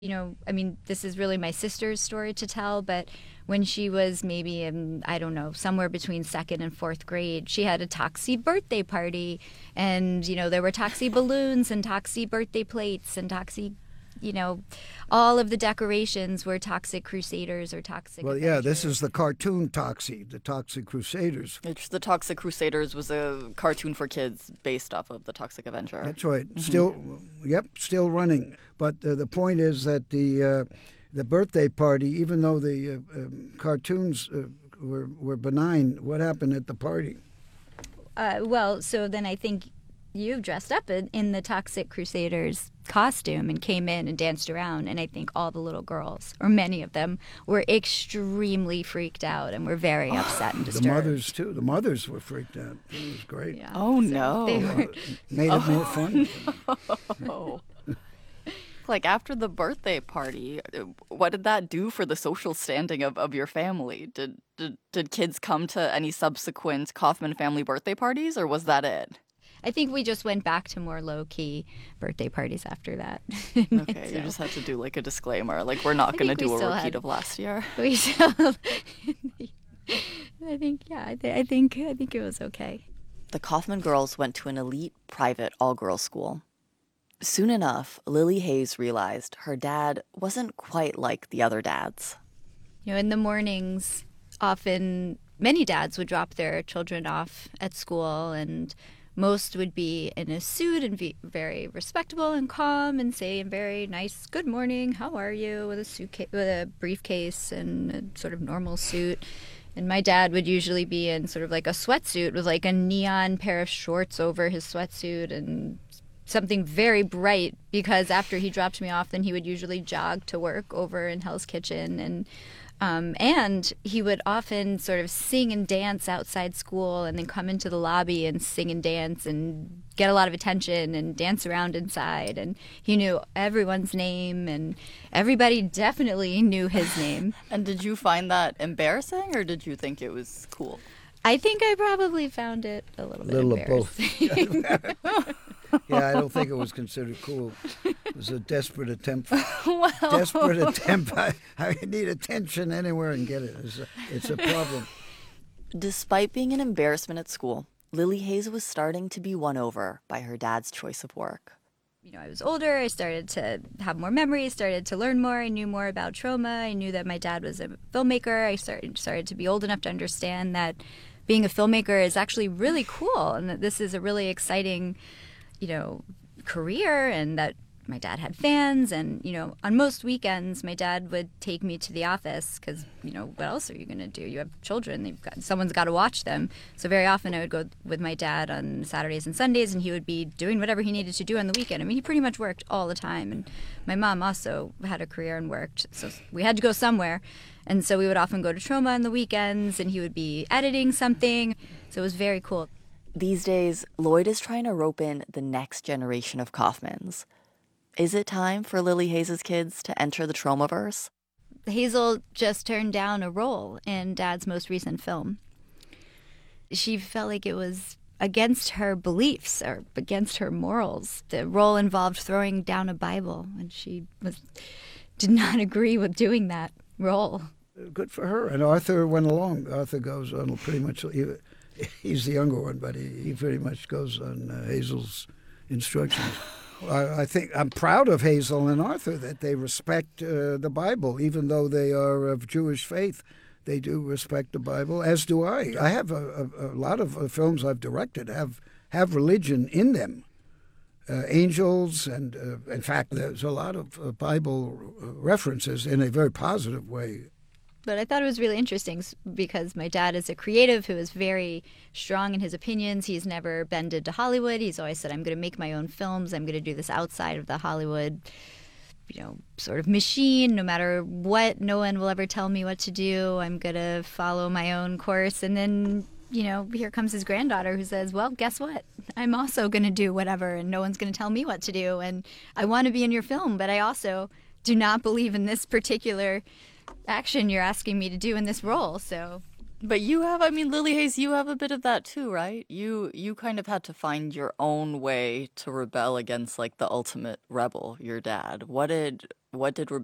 I mean, this is really my sister's story to tell, but when she was maybe in, I don't know, somewhere between second and fourth grade, she had a Toxie birthday party. And, there were Toxie balloons and Toxie birthday plates and Toxie, you know, all of the decorations were Toxic Crusaders or Toxic Well, Avengers. yeah, this is the cartoon Toxie, the Toxic Crusaders. The Toxic Crusaders was a cartoon for kids based off of the Toxic Avenger. That's right. Still running. But the point is that the birthday party, even though the cartoons were benign, what happened at the party? So then I think you dressed up in the Toxic Crusaders costume and came in and danced around, and I think all the little girls, or many of them, were extremely freaked out and were very upset and disturbed. The mothers, too. The mothers were freaked out. It was great. Yeah. Oh, no. Made it more fun. Oh. Like, after the birthday party, what did that do for the social standing of your family? Did kids come to any subsequent Kaufman family birthday parties, or was that it? I think we just went back to more low-key birthday parties after that. Okay, So, you just had to do, like, a disclaimer. Like, we're not going to think we do a still repeat had- of last year. we still, I think, I think it was okay. The Kaufman girls went to an elite, private, all-girls school. Soon enough, Lily Hayes realized her dad wasn't quite like the other dads. In the mornings, often many dads would drop their children off at school, and most would be in a suit and be very respectable and calm and say a very nice "good morning, how are you?" with a briefcase and a sort of normal suit. And my dad would usually be in sort of like a sweatsuit with like a neon pair of shorts over his sweatsuit and something very bright, because after he dropped me off, then he would usually jog to work over in Hell's Kitchen, and he would often sort of sing and dance outside school and then come into the lobby and sing and dance and get a lot of attention and dance around inside. And he knew everyone's name, and everybody definitely knew his name. And did you find that embarrassing, or did you think it was cool? I think I probably found it a little bit Little of both. embarrassing. Yeah, I don't think it was considered cool. It was a desperate attempt. Well, Desperate attempt. I need attention anywhere and get it. It's a problem. despite being an embarrassment at school, Lily Hayes was starting to be won over by her dad's choice of work. I was older, I started to have more memories, started to learn more, I knew more about trauma, I knew that my dad was a filmmaker, I started to be old enough to understand that being a filmmaker is actually really cool and that this is a really exciting, career, and that my dad had fans, and, on most weekends, my dad would take me to the office because, what else are you going to do? You have children, someone's got to watch them. So very often I would go with my dad on Saturdays and Sundays, and he would be doing whatever he needed to do on the weekend. I mean, he pretty much worked all the time, and my mom also had a career and worked, so we had to go somewhere. And so we would often go to Trauma on the weekends, and he would be editing something. So it was very cool. These days, Lloyd is trying to rope in the next generation of Kaufmans. Is it time for Lily Hayes' kids to enter the Traumaverse? Hazel just turned down a role in Dad's most recent film. She felt like it was against her beliefs or against her morals. The role involved throwing down a Bible, and she did not agree with doing that role. Good for her. And Arthur went along. Arthur goes on pretty much. He's the younger one, but he pretty much goes on Hazel's instructions. I think I'm proud of Hazel and Arthur that they respect the Bible, even though they are of Jewish faith. They do respect the Bible, as do I. I have a lot of films I've directed have religion in them. Angels, and in fact, there's a lot of Bible references in a very positive way. But I thought it was really interesting because my dad is a creative who is very strong in his opinions. He's never bended to Hollywood. He's always said, I'm going to make my own films. I'm going to do this outside of the Hollywood, sort of machine. No matter what, no one will ever tell me what to do. I'm going to follow my own course. And then, here comes his granddaughter who says, well, guess what? I'm also going to do whatever, and no one's going to tell me what to do. And I want to be in your film, but I also do not believe in this particular action you're asking me to do in this role. So But you have, I mean, Lily Hayes, you have a bit of that too, right? You kind of had to find your own way to rebel against like the ultimate rebel, your dad. What did